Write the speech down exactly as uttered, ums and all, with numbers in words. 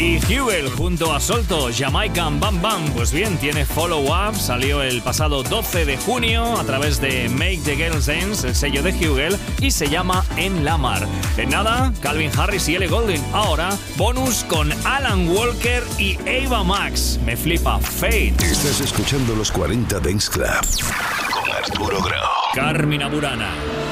Y Hugel junto a Solto, Jamaican Bam Bam. Pues bien, tiene Follow Up, salió el pasado doce de junio a través de Make the Girls Dance, el sello de Hugel, y se llama En la Mar. En nada, Calvin Harris y Ellie Goulding. Ahora, bonus con Alan Walker y Ava Max. Me flipa, Fate. Estás escuchando los cuarenta Dance Club con Arturo Grau. Carmina Burana.